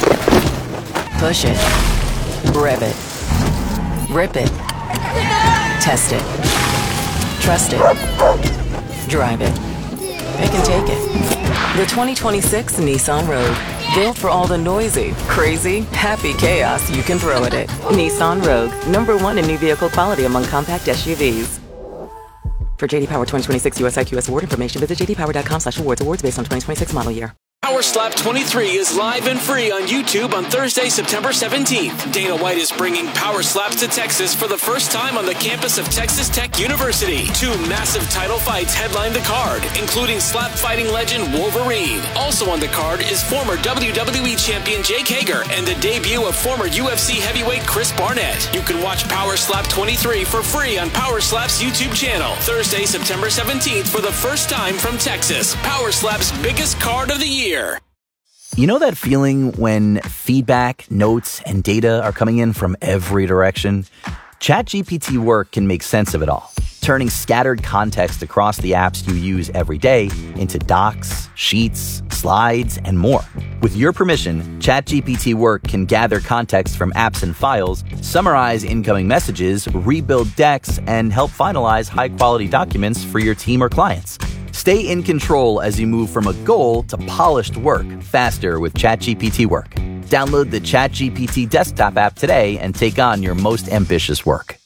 Push it. Rev it. Rip it. Test it. Trust it. Drive it. Pick and take it. The 2026 Nissan Rogue. Built for all the noisy, crazy, happy chaos you can throw at it. Nissan Rogue. #1 in new vehicle quality among compact SUVs. For JD Power 2026 US IQS award information, visit jdpower.com/awards. Awards based on 2026 model year. Power Slap 23 is live and free on YouTube on Thursday, September 17th. Dana White is bringing Power Slaps to Texas for the first time on the campus of Texas Tech University. 2 massive title fights headline the card, including slap fighting legend Wolverine. Also on the card is former WWE champion Jake Hager and the debut of former UFC heavyweight Chris Barnett. You can watch Power Slap 23 for free on Power Slap's YouTube channel. Thursday, September 17th for the first time from Texas. Power Slap's biggest card of the year. You know that feeling when feedback, notes, and data are coming in from every direction? ChatGPT Work can make sense of it all, turning scattered context across the apps you use every day into docs, sheets, slides, and more. With your permission, ChatGPT Work can gather context from apps and files, summarize incoming messages, rebuild decks, and help finalize high-quality documents for your team or clients. Stay in control as you move from a goal to polished work faster with ChatGPT Work. Download the ChatGPT desktop app today and take on your most ambitious work.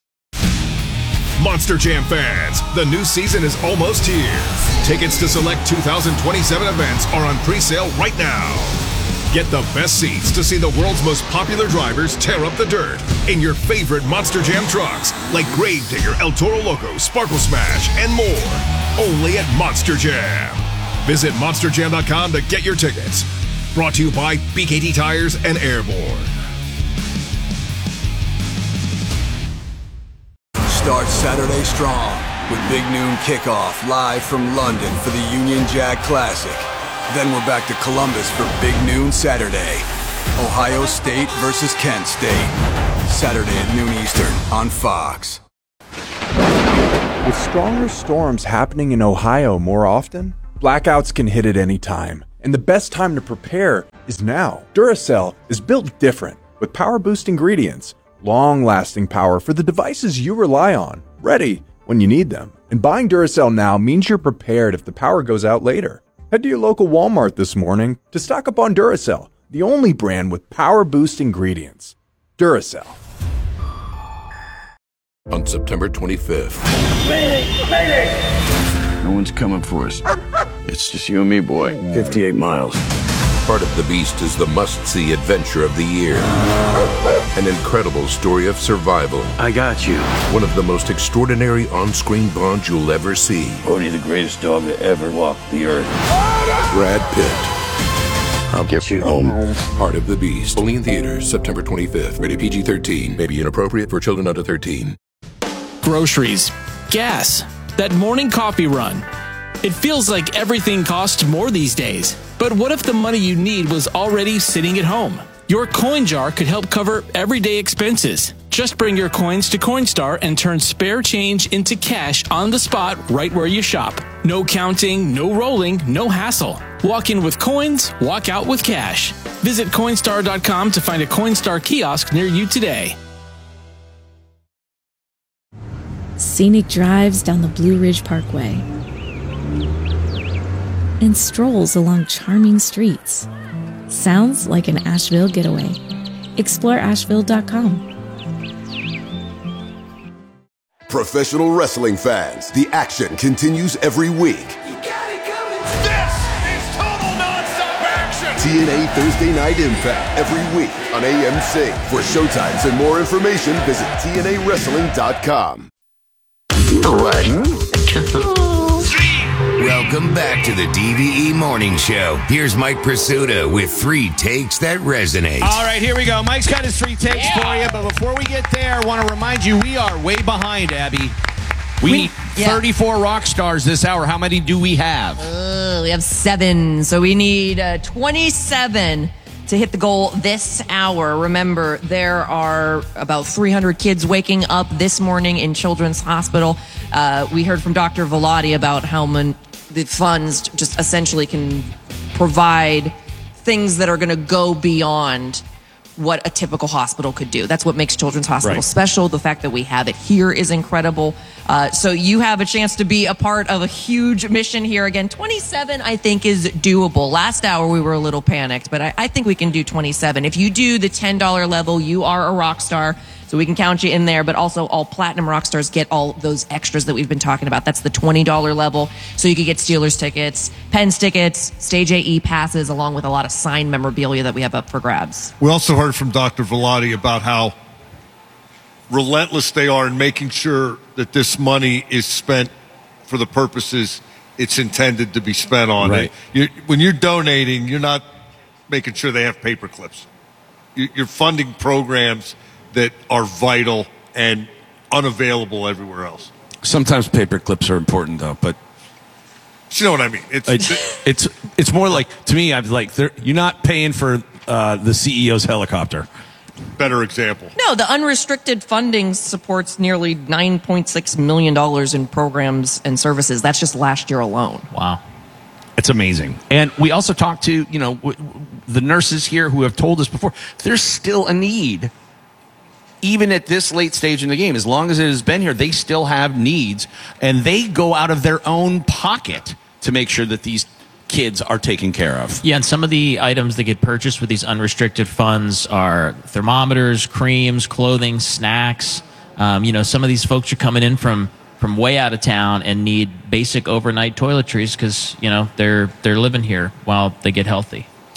Monster Jam fans, the new season is almost here. Tickets to select 2027 events are on pre-sale right now. Get the best seats to see the world's most popular drivers tear up the dirt in your favorite Monster Jam trucks like Gravedigger, El Toro Loco, Sparkle Smash, and more. Only at Monster Jam. Visit monsterjam.com to get your tickets. Brought to you by BKT Tires and Airborne. Start Saturday strong with Big Noon Kickoff live from London for the Union Jack Classic. Then we're back to Columbus for Big Noon Saturday. Ohio State versus Kent State. Saturday at noon Eastern on Fox. With stronger storms happening in Ohio more often, blackouts can hit at any time. And the best time to prepare is now. Duracell is built different with power boost ingredients, long-lasting power for the devices you rely on, ready when you need them. And buying Duracell now means you're prepared if the power goes out later. Head to your local Walmart this morning to stock up on Duracell, the only brand with power boost ingredients. Duracell. On September 25th. No one's coming for us. It's just you and me, boy. 58 miles. Part of the Beast is the must-see adventure of the year. An incredible story of survival. I got you. One of the most extraordinary on-screen bonds you'll ever see. Bodhi, the greatest dog that ever walked the earth. Brad Pitt. I'll get you home. Part of the Beast. Only in theaters September 25th. Rated PG-13. May be inappropriate for children under 13. Groceries. Gas. That morning coffee run. It feels like everything costs more these days. But what if the money you need was already sitting at home? Your coin jar could help cover everyday expenses. Just bring your coins to Coinstar and turn spare change into cash on the spot right where you shop. No counting, no rolling, no hassle. Walk in with coins, walk out with cash. Visit Coinstar.com to find a Coinstar kiosk near you today. Scenic drives down the Blue Ridge Parkway and strolls along charming streets. Sounds like an Asheville getaway. Explore Asheville.com. Professional wrestling fans, the action continues every week. This is total nonstop action! TNA Thursday Night Impact every week on AMC. For showtimes and more information, visit TNAWrestling.com. Welcome back to the DVE Morning Show. Here's Mike Prisuta with 3 takes that resonate. All right, here we go. Mike's got his 3 takes for you, but before we get there, I want to remind you we are way behind, Abby. We need 34 rock stars this hour. How many do we have? We have 7, so we need 27 to hit the goal this hour. Remember, there are about 300 kids waking up this morning in Children's Hospital. We heard from Dr. Velati about how the funds just essentially can provide things that are going to go beyond what a typical hospital could do. That's what makes Children's Hospital special. The fact that we have it here is incredible. So you have a chance to be a part of a huge mission here. Again, 27, I think, is doable. Last hour, we were a little panicked, but I think we can do 27. If you do the $10 level, you are a rock star. So we can count you in there, but also all Platinum rock stars get all those extras that we've been talking about. That's the $20 level. So you could get Steelers tickets, Pens tickets, Stage AE passes, along with a lot of signed memorabilia that we have up for grabs. We also heard from Dr. Velati about how relentless they are in making sure that this money is spent for the purposes it's intended to be spent on. Right. When you're donating, you're not making sure they have paper clips. You're funding programs that are vital and unavailable everywhere else. Sometimes paper clips are important, though, but you know what I mean. It's more like, to me, I'm like, you're not paying for the CEO's helicopter. Better example. No, the unrestricted funding supports nearly $9.6 million in programs and services. That's just last year alone. Wow. It's amazing. And we also talked to, the nurses here who have told us before, there's still a need. Even at this late stage in the game, as long as it has been here, they still have needs. And they go out of their own pocket to make sure that these kids are taken care of. Yeah, and some of the items that get purchased with these unrestricted funds are thermometers, creams, clothing, snacks. Some of these folks are coming in from way out of town and need basic overnight toiletries because, they're living here while they get healthy.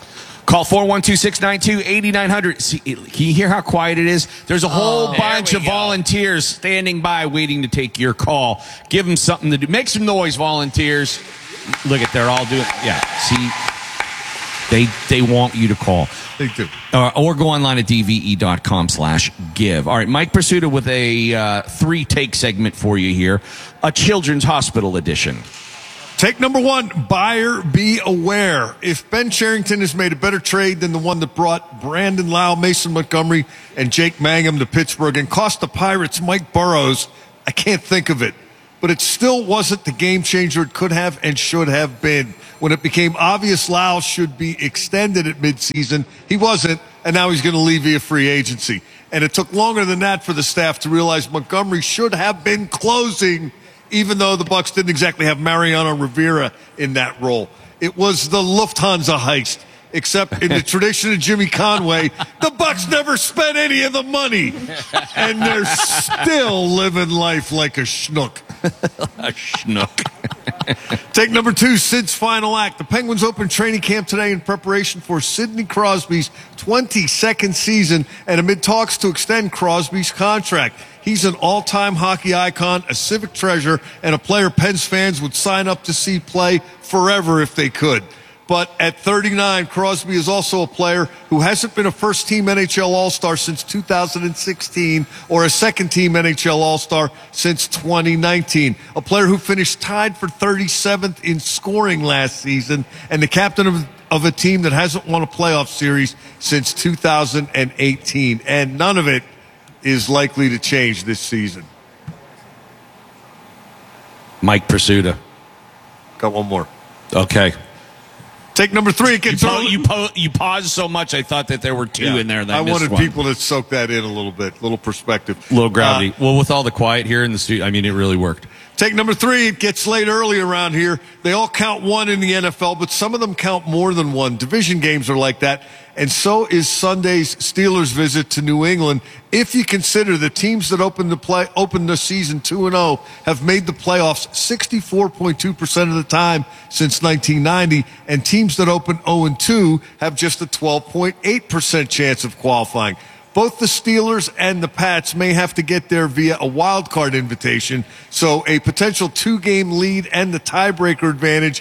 Call 412-692-8900. See, can you hear how quiet it is? There's a whole bunch of volunteers standing by waiting to take your call. Give them something to do. Make some noise, volunteers. Look at, they're all doing, yeah, see, they want you to call. They do. Or go online at dve.com/give. All right, Mike Pursuta with a three-take segment for you here. A Children's Hospital edition. Take number one, buyer be aware. If Ben Cherington has made a better trade than the one that brought Brandon Lau, Mason Montgomery, and Jake Mangum to Pittsburgh and cost the Pirates Mike Burrows, I can't think of it. But it still wasn't the game changer it could have and should have been. When it became obvious Lau should be extended at midseason, he wasn't, and now he's going to leave via free agency. And it took longer than that for the staff to realize Montgomery should have been closing, even though the Bucs didn't exactly have Mariano Rivera in that role. It was the Lufthansa heist, except in the tradition of Jimmy Conway, the Bucs never spent any of the money, and they're still living life like a schnook. A schnook. Take number two, Sid's final act. The Penguins opened training camp today in preparation for Sidney Crosby's 22nd season and amid talks to extend Crosby's contract. He's an all-time hockey icon, a civic treasure, and a player Pens fans would sign up to see play forever if they could. But at 39, Crosby is also a player who hasn't been a first-team NHL All-Star since 2016 or a second-team NHL All-Star since 2019. A player who finished tied for 37th in scoring last season and the captain of a team that hasn't won a playoff series since 2018. And none of it is likely to change this season. Mike Pursuta. Got one more. Okay. Take number three. You paused so much, I thought that there were two in there. That I wanted one. people to soak that in a little bit, a little perspective. A little gravity. Well, with all the quiet here in the studio, I mean, it really worked. Take number three. It gets late early around here. They all count one in the NFL, but some of them count more than one. Division games are like that. And so is Sunday's Steelers visit to New England. If you consider the teams that opened the season 2-0 have made the playoffs 64.2% of the time since 1990, and teams that open 0-2 have just a 12.8% chance of qualifying. Both the Steelers and the Pats may have to get there via a wild card invitation, so a potential 2-game lead and the tiebreaker advantage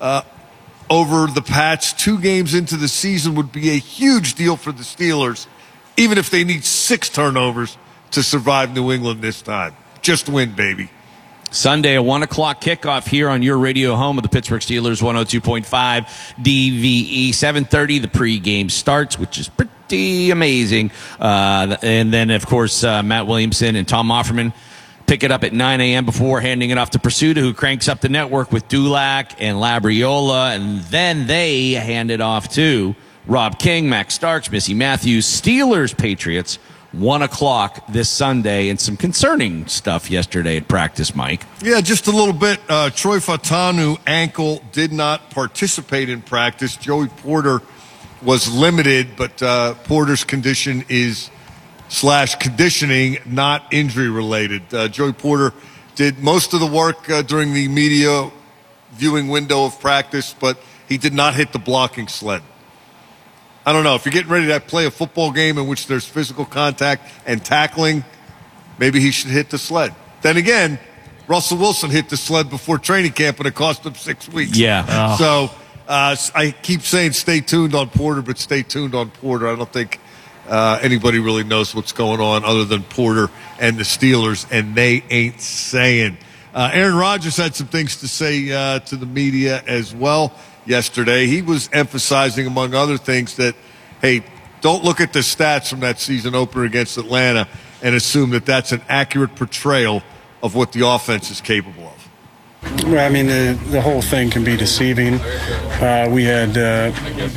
over the Pats 2 games into the season would be a huge deal for the Steelers, even if they need 6 turnovers to survive New England this time. Just win, baby. Sunday, a 1 o'clock kickoff here on your radio home of the Pittsburgh Steelers, 102.5 DVE. 7:30, the pregame starts, which is pretty amazing. And then, of course, Matt Williamson and Tom Offerman pick it up at 9 a.m. before handing it off to Pursuta, who cranks up the network with Dulac and Labriola. And then they hand it off to Rob King, Max Starks, Missy Matthews, Steelers, Patriots. 1 o'clock this Sunday, and some concerning stuff yesterday at practice, Mike. Yeah, just a little bit. Troy Fautanu, ankle, did not participate in practice. Joey Porter was limited, but Porter's condition is /conditioning, not injury related. Joey Porter did most of the work during the media viewing window of practice, but he did not hit the blocking sled. I don't know. If you're getting ready to play a football game in which there's physical contact and tackling, maybe he should hit the sled. Then again, Russell Wilson hit the sled before training camp, and it cost him 6 weeks. Yeah. Oh. So I keep saying stay tuned on Porter, but stay tuned on Porter. I don't think anybody really knows what's going on other than Porter and the Steelers, and they ain't saying. Aaron Rodgers had some things to say to the media as well yesterday. He was emphasizing, among other things, that, hey, don't look at the stats from that season opener against Atlanta and assume that that's an accurate portrayal of what the offense is capable of. Well, I mean, the whole thing can be deceiving. We had, a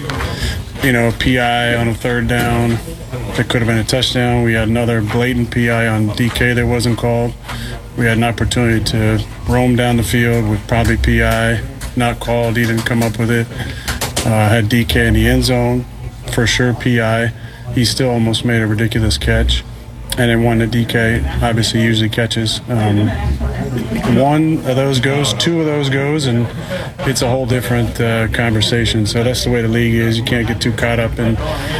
PI on a third down that could have been a touchdown. We had another blatant PI on DK that wasn't called. We had an opportunity to roam down the field with probably PI. Not called. He didn't come up with it. Had DK in the end zone. For sure, PI. He still almost made a ridiculous catch. And then one that DK obviously usually catches. one of those goes, two of those goes, and it's a whole different conversation. So that's the way the league is. You can't get too caught up in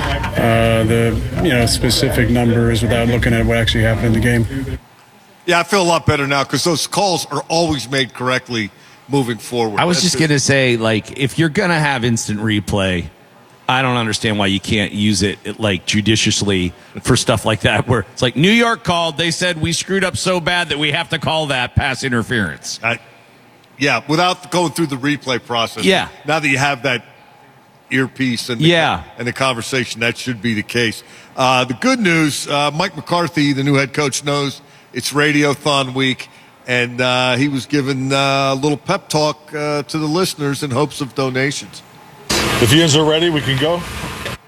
the specific numbers without looking at what actually happened in the game. Yeah, I feel a lot better now because those calls are always made correctly moving forward. I was just going to say, like, if you're going to have instant replay, I don't understand why you can't use it, like, judiciously for stuff like that, where it's like New York called, they said we screwed up so bad that we have to call that pass interference. Yeah, without going through the replay process. Yeah. Now that you have that earpiece and the conversation, that should be the case. The good news, Mike McCarthy, the new head coach, knows it's Radiothon week, and he was giving a little pep talk to the listeners in hopes of donations. If you guys are ready, we can go.